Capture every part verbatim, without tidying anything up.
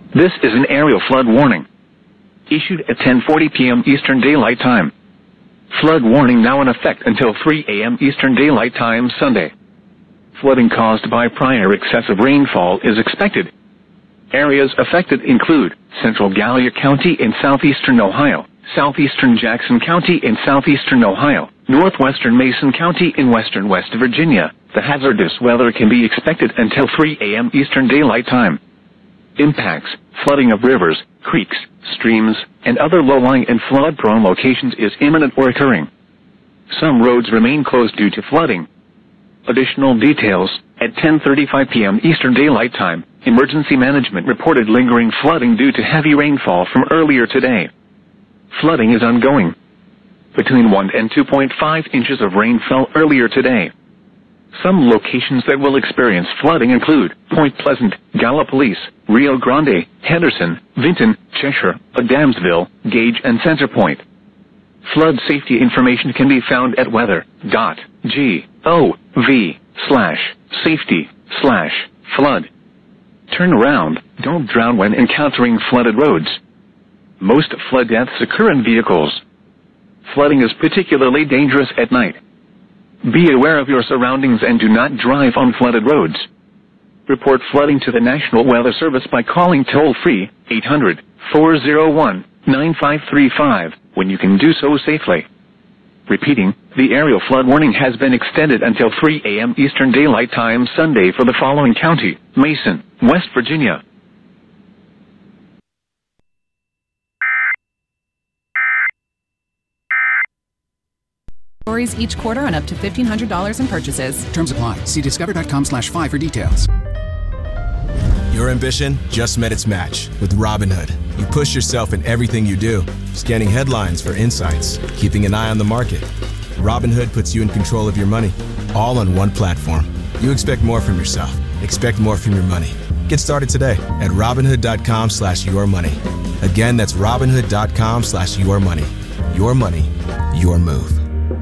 This is an aerial flood warning. Issued at ten forty p.m. Eastern Daylight Time. Flood warning now in effect until three a.m. Eastern Daylight Time Sunday. Flooding caused by prior excessive rainfall is expected. Areas affected include central Gallia County in southeastern Ohio, southeastern Jackson County in southeastern Ohio, northwestern Mason County in western West Virginia. The hazardous weather can be expected until three a.m. Eastern Daylight Time. Impacts: flooding of rivers, creeks, streams, and other low-lying and flood-prone locations is imminent or occurring. Some roads remain closed due to flooding. Additional details: at ten thirty-five p.m. Eastern Daylight Time, Emergency Management reported lingering flooding due to heavy rainfall from earlier today. Flooding is ongoing. Between one and two point five inches of rain fell earlier today. Some locations that will experience flooding include Point Pleasant, Gallipolis, Rio Grande, Henderson, Vinton, Cheshire, Adamsville, Gage, and Center Point. Flood safety information can be found at weather.gov slash safety slash flood. Turn around, don't drown when encountering flooded roads. Most flood deaths occur in vehicles. Flooding is particularly dangerous at night. Be aware of your surroundings and do not drive on flooded roads. Report flooding to the National Weather Service by calling toll-free eight hundred, four oh one, nine five three five when you can do so safely. Repeating, the aerial flood warning has been extended until three a.m. Eastern Daylight Time Sunday for the following county: Mason, West Virginia. Each quarter on up to fifteen hundred dollars in purchases. Terms apply. See discover.com slash fi for details. Your ambition just met its match with Robinhood. You push yourself in everything you do, scanning headlines for insights, keeping an eye on the market. Robinhood puts you in control of your money, all on one platform. You expect more from yourself. Expect more from your money. Get started today at Robinhood.com slash your money. Again, that's Robinhood.com slash your money. Your money, your move.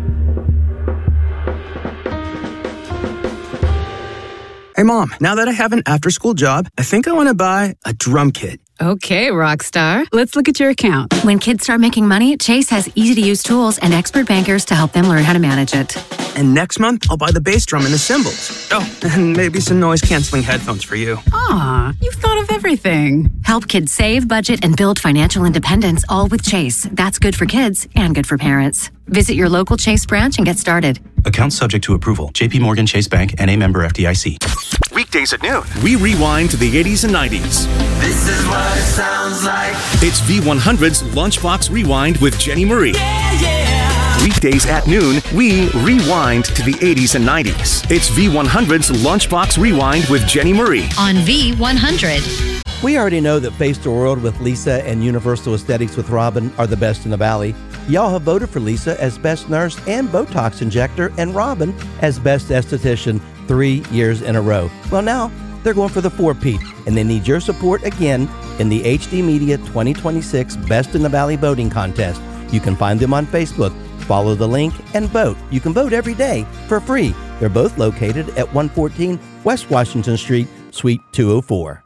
Hey, Mom, now that I have an after-school job, I think I want to buy a drum kit. Okay, Rockstar. Let's look at your account. When kids start making money, Chase has easy-to-use tools and expert bankers to help them learn how to manage it. And next month, I'll buy the bass drum and the cymbals. Oh, and maybe some noise-canceling headphones for you. Aw, you've thought of everything. Help kids save, budget, and build financial independence, all with Chase. That's good for kids and good for parents. Visit your local Chase branch and get started. Account subject to approval. J P Morgan Chase Bank, N A member F D I C. Weekdays at noon, we rewind to the eighties and nineties. This is what it sounds like. It's V one hundred's Lunchbox Rewind with Jenny Marie. Yeah, yeah. Weekdays at noon, we rewind to the eighties and nineties. It's V one hundred's Lunchbox Rewind with Jenny Marie. On V one hundred. We already know that Face the World with Lisa and Universal Aesthetics with Robin are the best in the Valley. Y'all have voted for Lisa as best nurse and Botox injector and Robin as best esthetician three years in a row. Well, now they're going for the four-peat, and they need your support again in the H D Media twenty twenty-six Best in the Valley voting contest. You can find them on Facebook. Follow the link and vote. You can vote every day for free. They're both located at one fourteen West Washington Street, Suite two oh four.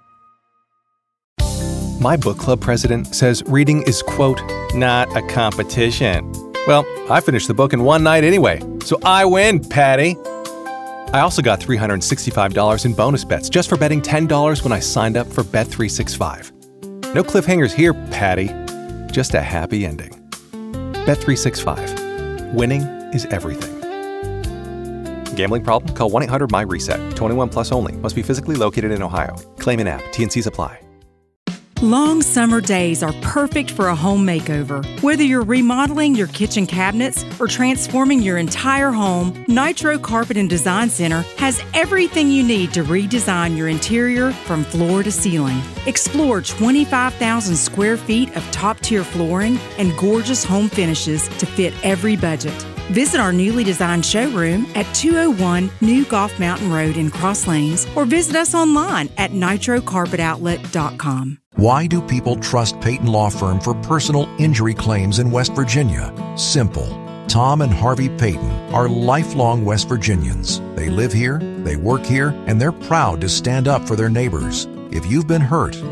My book club president says reading is, quote, not a competition. Well, I finished the book in one night anyway, so I win, Patty. I also got three hundred sixty-five dollars in bonus bets just for betting ten dollars when I signed up for Bet three sixty-five. No cliffhangers here, Patty. Just a happy ending. Bet three sixty-five. Winning is everything. Gambling problem? Call one eight hundred my reset. twenty-one plus only. Must be physically located in Ohio. Claim in app. T and Cs apply. Long summer days are perfect for a home makeover. Whether you're remodeling your kitchen cabinets or transforming your entire home, Nitro Carpet and Design Center has everything you need to redesign your interior from floor to ceiling. Explore twenty-five thousand square feet of top-tier flooring and gorgeous home finishes to fit every budget. Visit our newly designed showroom at two oh one New Golf Mountain Road in Cross Lanes or visit us online at nitro carpet outlet dot com. Why do people trust Peyton Law Firm for personal injury claims in West Virginia? Simple. Tom and Harvey Peyton are lifelong West Virginians. They live here, they work here, and they're proud to stand up for their neighbors. If you've been hurt,